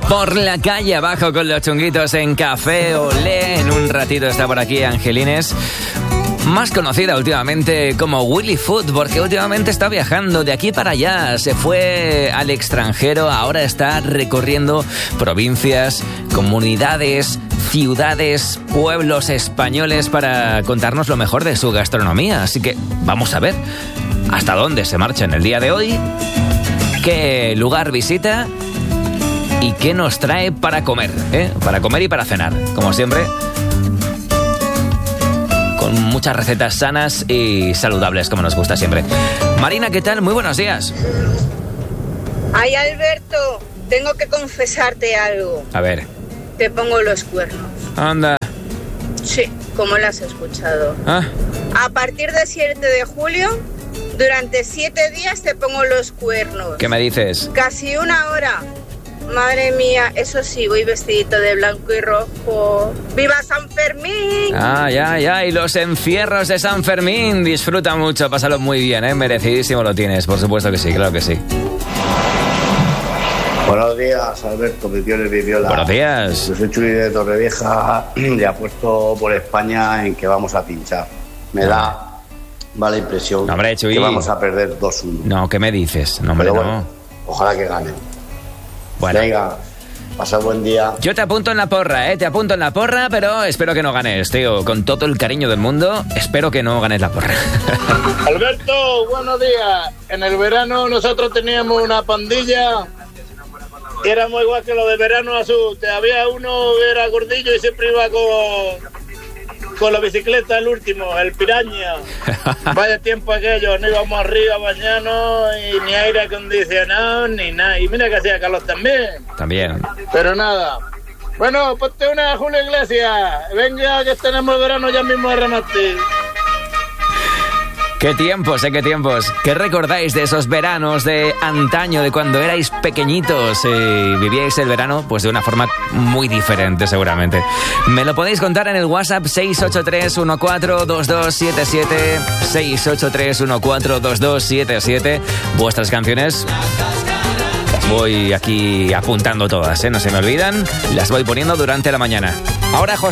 por la calle abajo con los chunguitos en Café Olé. En un ratito está por aquí Angelines, más conocida últimamente como Willy Food, porque últimamente está viajando de aquí para allá, se fue al extranjero, ahora está recorriendo provincias, comunidades, ciudades, pueblos españoles para contarnos lo mejor de su gastronomía. Así que vamos a ver hasta dónde se marcha en el día de hoy, qué lugar visita y qué nos trae para comer, para comer y para cenar, como siempre, con muchas recetas sanas y saludables, como nos gusta siempre. Marina, ¿qué tal? Muy buenos días. Ay, Alberto, tengo que confesarte algo. A ver. Te pongo los cuernos. Anda. Sí, como lo has escuchado. Ah. A partir del 7 de julio, durante 7 días te pongo los cuernos. ¿Qué me dices? Casi una hora. Madre mía, eso sí, voy vestidito de blanco y rojo. ¡Viva San Fermín! Ah, ya, y los encierros de San Fermín. Disfruta mucho, pásalo muy bien, merecidísimo lo tienes, por supuesto que sí, claro que sí. Buenos días, Alberto, mi tío Viviola. Buenos días. Yo soy Chuli de Torrevieja y apuesto por España en que vamos a pinchar. Me da mala impresión, no, hombre, Chuy, que vamos a perder 2-1. No, ¿qué me dices? No, hombre, pero bueno, no. Ojalá que ganen. Bueno. Venga, pasa buen día. Yo te apunto en la porra, te apunto en la porra, pero espero que no ganes, tío. Con todo el cariño del mundo, espero que no ganes la porra. Alberto, buenos días. En el verano nosotros teníamos una pandilla y éramos igual que los de Verano Azul. Había uno que era gordillo y siempre iba con la bicicleta, el último, el piraña. Vaya tiempo aquello, no íbamos arriba mañana y ni aire acondicionado ni nada. Y mira que hacía calor también. Pero nada. Bueno, ponte una, Julio Iglesias. Venga, que tenemos el verano ya mismo de remate. Qué tiempos, qué tiempos. ¿Qué recordáis de esos veranos de antaño, de cuando erais pequeñitos y vivíais el verano? Pues de una forma muy diferente, seguramente. Me lo podéis contar en el WhatsApp 683142277, 683142277. Vuestras canciones las voy aquí apuntando todas, no se me olvidan. Las voy poniendo durante la mañana. Ahora José